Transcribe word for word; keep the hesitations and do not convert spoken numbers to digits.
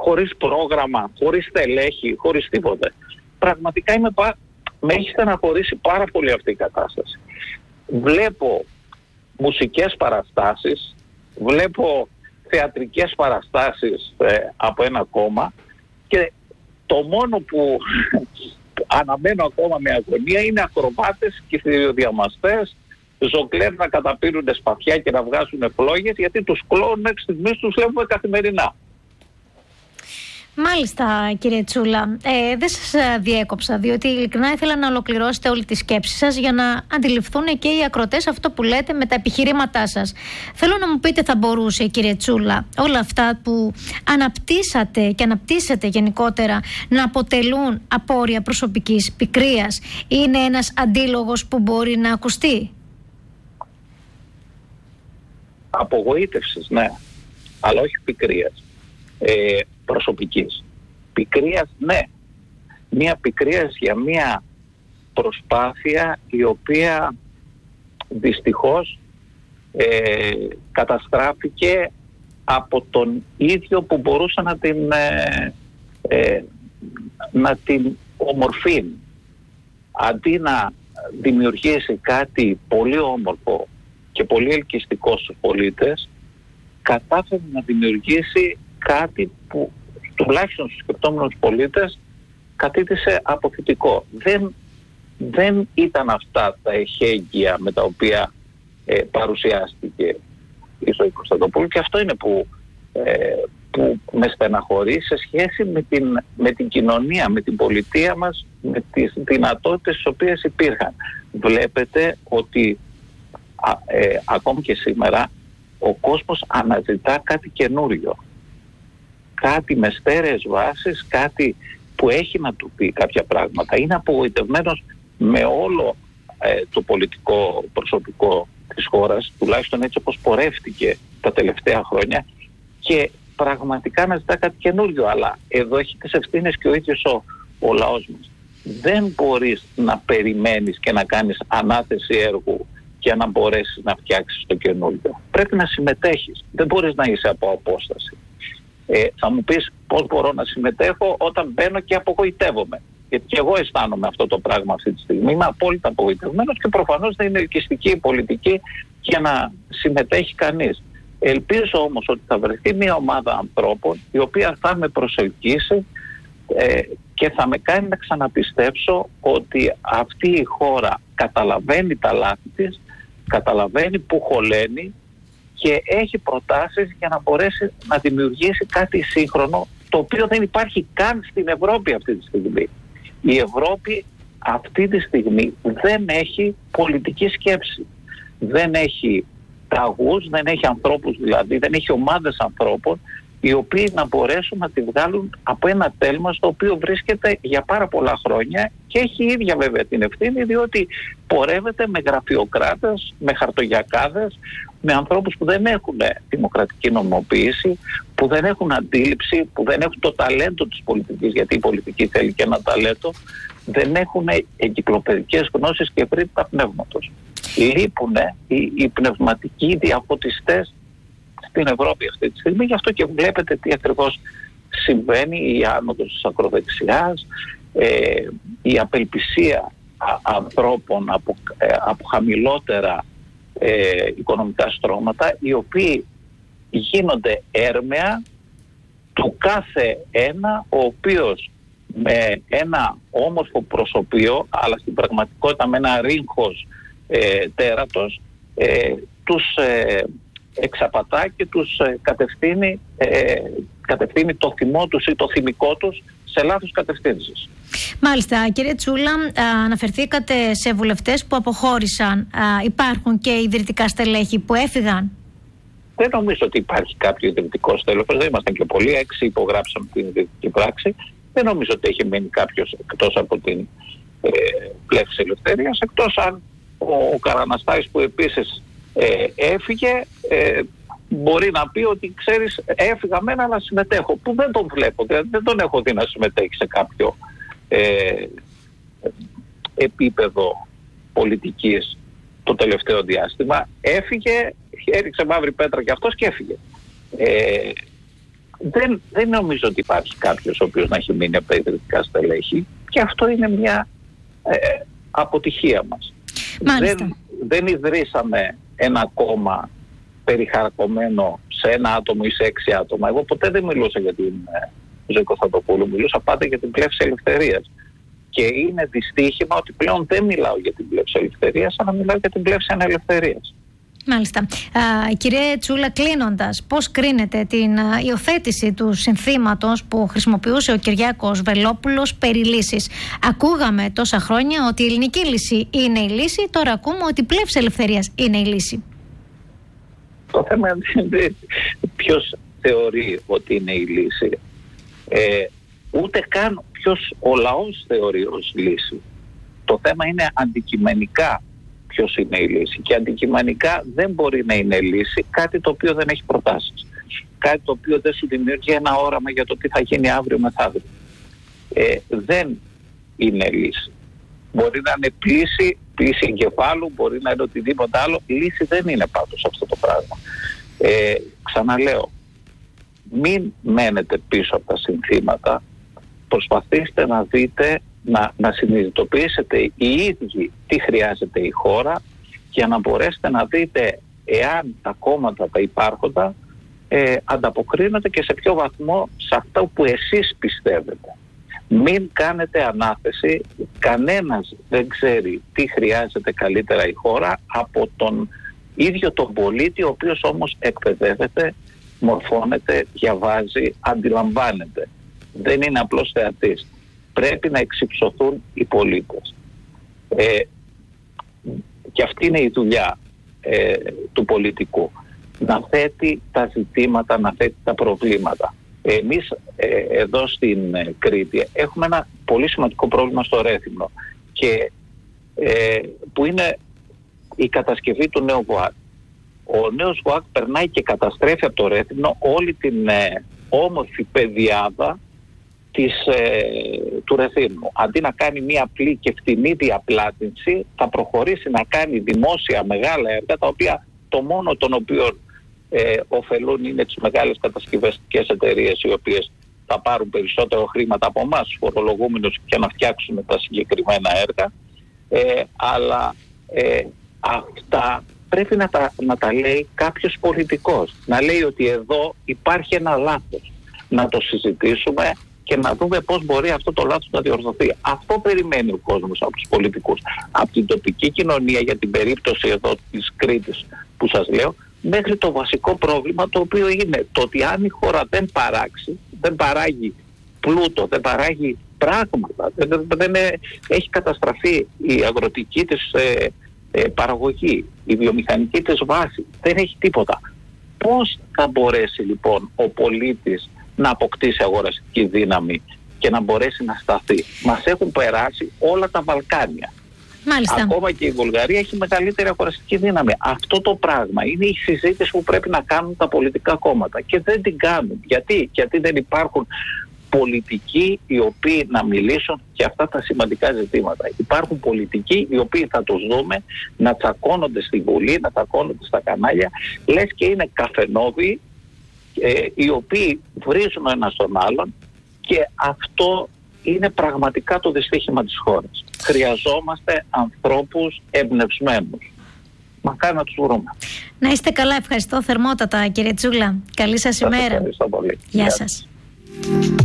χωρίς πρόγραμμα, χωρίς στελέχη, χωρίς τίποτε. Πραγματικά είμαι πα... με έχει στεναχωρήσει πάρα πολύ αυτή η κατάσταση. Βλέπω μουσικές παραστάσεις, βλέπω θεατρικές παραστάσεις ε, από ένα κόμμα και το μόνο που αναμένω ακόμα με αγωνία είναι ακροβάτες και θηριοδιαμαστές, ζογκλέρ να καταπίνουν σπαθιά και να βγάζουν φλόγες, γιατί τους κλόουν μέχρι στιγμής τους βλέπουμε καθημερινά. Μάλιστα, κύριε Τσούλα. Ε, δεν σας διέκοψα, διότι ειλικρινά ήθελα να ολοκληρώσετε όλη τη σκέψη σας για να αντιληφθούν και οι ακροτές αυτό που λέτε με τα επιχειρήματά σας. Θέλω να μου πείτε, θα μπορούσε, κύριε Τσούλα, όλα αυτά που αναπτύσσατε και αναπτύσσετε γενικότερα να αποτελούν απόρρια προσωπικής πικρίας? Είναι ένας αντίλογος που μπορεί να ακουστεί? Απογοήτευσης, ναι, αλλά όχι πικρίας. Ε, προσωπικής. Πικρίας, ναι. Μία πικρίας για μία προσπάθεια η οποία δυστυχώς ε, καταστράφηκε από τον ίδιο που μπορούσε να την, ε, ε, να την ομορφύνει. Αντί να δημιουργήσει κάτι πολύ όμορφο και πολύ ελκυστικό στους πολίτες, κατάφερε να δημιουργήσει κάτι που τουλάχιστον στους σκεπτόμενους πολίτες κατήτησε αποθητικό. Δεν, δεν ήταν αυτά τα εχέγγυα με τα οποία ε, παρουσιάστηκε η Ζωή Κωνσταντοπούλου, και αυτό είναι που, ε, που με στεναχωρεί σε σχέση με την, με την κοινωνία, με την πολιτεία μας, με τις δυνατότητες τις οποίες υπήρχαν. Βλέπετε ότι α, ε, ακόμη και σήμερα ο κόσμος αναζητά κάτι καινούριο. Κάτι με στέρεες βάσεις, κάτι που έχει να του πει κάποια πράγματα. Είναι απογοητευμένος με όλο ε, το πολιτικό προσωπικό της χώρας, τουλάχιστον έτσι όπως πορεύτηκε τα τελευταία χρόνια, και πραγματικά αναζητά κάτι καινούριο. Αλλά εδώ έχει τις ευθύνες και ο ίδιος ο, ο λαός μας. Δεν μπορείς να περιμένεις και να κάνεις ανάθεση έργου για να μπορέσεις να φτιάξεις το καινούριο. Πρέπει να συμμετέχεις. Δεν μπορείς να είσαι από απόσταση. Ε, θα μου πεις πώς μπορώ να συμμετέχω όταν μπαίνω και απογοητεύομαι. Γιατί και εγώ αισθάνομαι αυτό το πράγμα αυτή τη στιγμή. Είμαι απόλυτα απογοητευμένος και προφανώς δεν είναι ελκυστική η πολιτική για να συμμετέχει κανείς. Ελπίζω όμως ότι θα βρεθεί μια ομάδα ανθρώπων η οποία θα με προσελκύσει ε, και θα με κάνει να ξαναπιστέψω ότι αυτή η χώρα καταλαβαίνει τα λάθη της, καταλαβαίνει που χωλαίνει και έχει προτάσεις για να μπορέσει να δημιουργήσει κάτι σύγχρονο, το οποίο δεν υπάρχει καν στην Ευρώπη αυτή τη στιγμή. Η Ευρώπη αυτή τη στιγμή δεν έχει πολιτική σκέψη. Δεν έχει ταγούς, δεν έχει ανθρώπους δηλαδή, δεν έχει ομάδες ανθρώπων οι οποίοι να μπορέσουν να τη βγάλουν από ένα τέλμα στο οποίο βρίσκεται για πάρα πολλά χρόνια και έχει η ίδια βέβαια την ευθύνη, διότι πορεύεται με γραφειοκράτες, με χαρτογιακάδες, με ανθρώπους που δεν έχουν δημοκρατική νομιμοποίηση, που δεν έχουν αντίληψη, που δεν έχουν το ταλέντο της πολιτικής, γιατί η πολιτική θέλει και ένα ταλέντο, δεν έχουν εγκυκλοπαιδικές γνώσεις και ευρύτητα πνεύματος. Λείπουν οι, οι πνευματικοί διαφωτιστές στην Ευρώπη αυτή τη στιγμή, γι' αυτό και βλέπετε τι ακριβώς συμβαίνει, η άνοδος της ακροδεξιάς, ε, η απελπισία α, ανθρώπων από, ε, από χαμηλότερα ε, οικονομικά στρώματα, οι οποίοι γίνονται έρμεα του κάθε ένα, ο οποίος με ένα όμορφο προσωπείο, αλλά στην πραγματικότητα με ένα ρίγχος ε, τέρατος, ε, τους ε, εξαπατά και τους ε, κατευθύνει, ε, κατευθύνει το θυμό τους ή το θυμικό τους σε λάθος κατευθύνσεις. Μάλιστα, κύριε Τσούλα, αναφερθήκατε σε βουλευτές που αποχώρησαν. Υπάρχουν και ιδρυτικά στελέχη που έφυγαν? Δεν νομίζω ότι υπάρχει κάποιο ιδρυτικό στέλεχος, δεν ήμασταν και πολλοί, έξι υπογράψαμε την ιδρυτική πράξη. Δεν νομίζω ότι έχει μείνει κάποιος εκτός από την ε, Πλεύση Ελευθερίας, εκτός αν ο, ο Καραναστάης, που επίσης ε, έφυγε, ε, μπορεί να πει ότι ξέρεις, έφυγα μένα να συμμετέχω, που δεν τον βλέπω, δηλαδή δεν τον έχω δει να συμμετέχει σε κάποιο ε, επίπεδο πολιτικής το τελευταίο διάστημα. Έφυγε, έριξε μαύρη πέτρα και αυτός και έφυγε. Ε, δεν, δεν νομίζω ότι υπάρχει κάποιος ο οποίος να έχει μείνει από τα ιδρυτικά στελέχη, και αυτό είναι μια ε, αποτυχία μας. Δεν, δεν ιδρύσαμε ένα κόμμα περιχαρακωμένο σε ένα άτομο ή σε έξι άτομα. Εγώ ποτέ δεν μιλούσα για την ε, Ζωή Κωνσταντοπούλου, μιλούσα πάντα για την Πλεύση Ελευθερίας. Και είναι δυστύχημα ότι πλέον δεν μιλάω για την Πλεύση Ελευθερίας, αλλά μιλάω για την Πλεύση Ανελευθερίας. Μάλιστα. Α, κύριε Τσούλα, κλείνοντας, πώς κρίνετε την α, υιοθέτηση του συνθήματος που χρησιμοποιούσε ο Κυριάκος Βελόπουλος περί λύσης? Ακούγαμε τόσα χρόνια ότι η ελληνική λύση είναι η λύση, τώρα ακούμε ότι η Πλεύση Ελευθερίας είναι η λύση. Το θέμα είναι ποιος θεωρεί ότι είναι η λύση. Ε, ούτε καν ποιος ο λαός θεωρεί ως λύση. Το θέμα είναι αντικειμενικά ποιος είναι η λύση. Και αντικειμενικά δεν μπορεί να είναι λύση κάτι το οποίο δεν έχει προτάσεις. Κάτι το οποίο δεν σου δημιουργεί ένα όραμα για το τι θα γίνει αύριο μεθαύριο. Ε, δεν είναι λύση. Μπορεί να είναι πλήση, πλήση εγκεφάλου, μπορεί να είναι οτιδήποτε άλλο. Λύση δεν είναι πάντως αυτό το πράγμα. Ε, ξαναλέω, μην μένετε πίσω από τα συνθήματα. Προσπαθήστε να δείτε, να, να συνειδητοποιήσετε οι ίδιοι τι χρειάζεται η χώρα, για να μπορέσετε να δείτε εάν τα κόμματα τα υπάρχοντα ε, ανταποκρίνονται και σε ποιο βαθμό σε αυτό που εσείς πιστεύετε. Μην κάνετε ανάθεση, κανένας δεν ξέρει τι χρειάζεται καλύτερα η χώρα από τον ίδιο τον πολίτη, ο οποίος όμως εκπαιδεύεται, μορφώνεται, διαβάζει, αντιλαμβάνεται. Δεν είναι απλώς θεατής. Πρέπει να εξυψωθούν οι πολίτες. Ε, και αυτή είναι η δουλειά ε, του πολιτικού. Να θέτει τα ζητήματα, να θέτει τα προβλήματα. Εμείς ε, εδώ στην ε, Κρήτη έχουμε ένα πολύ σημαντικό πρόβλημα στο Ρέθυμνο, και, ε, που είναι η κατασκευή του νέου ΒΟΑΚ. Ο νέος ΒΟΑΚ περνάει και καταστρέφει από το Ρέθυμνο όλη την ε, όμορφη πεδιάδα της, ε, του Ρεθύμνου. Αντί να κάνει μια απλή και φτηνή διαπλάτηση, θα προχωρήσει να κάνει δημόσια μεγάλα έργα, τα οποία το μόνο των οποίων ε, ωφελούν είναι τις μεγάλες κατασκευαστικές εταιρείες, οι οποίες θα πάρουν περισσότερο χρήματα από εμάς, τους φορολογούμενους, για να φτιάξουν τα συγκεκριμένα έργα. Ε, αλλά ε, αυτά πρέπει να τα, να τα λέει κάποιος πολιτικός. Να λέει ότι εδώ υπάρχει ένα λάθος. Να το συζητήσουμε και να δούμε πώς μπορεί αυτό το λάθος να διορθωθεί. Αυτό περιμένει ο κόσμος από τους πολιτικούς. Από την τοπική κοινωνία, για την περίπτωση εδώ της Κρήτης που σας λέω, μέχρι το βασικό πρόβλημα, το οποίο είναι το ότι αν η χώρα δεν παράξει, δεν παράγει πλούτο, δεν παράγει πράγματα, δεν, δεν ε, έχει καταστραφεί η αγροτική της ε, ε, παραγωγή, η βιομηχανική της βάση, δεν έχει τίποτα. Πώς θα μπορέσει λοιπόν ο πολίτης να αποκτήσει αγοραστική δύναμη και να μπορέσει να σταθεί? Μας έχουν περάσει όλα τα Βαλκάνια. Μάλιστα. Ακόμα και η Βουλγαρία έχει μεγαλύτερη αγοραστική δύναμη. Αυτό το πράγμα είναι η συζήτηση που πρέπει να κάνουν τα πολιτικά κόμματα, και δεν την κάνουν. Γιατί, Γιατί δεν υπάρχουν πολιτικοί οι οποίοι να μιλήσουν για αυτά τα σημαντικά ζητήματα. Υπάρχουν πολιτικοί οι οποίοι θα τους δούμε να τσακώνονται στη Βουλή, να τσακώνονται στα κανάλια, λες και είναι καφενόβοι, ε, οι οποίοι βρίζουν ένα τον άλλον, και αυτό είναι πραγματικά το δυστύχημα της χώρας. Χρειαζόμαστε ανθρώπους εμπνευσμένους. Μακάρι να τους βρούμε. Να είστε καλά, ευχαριστώ θερμότατα κύριε Τσούλα. Καλή σας ημέρα. Ευχαριστώ πολύ. Γεια σας.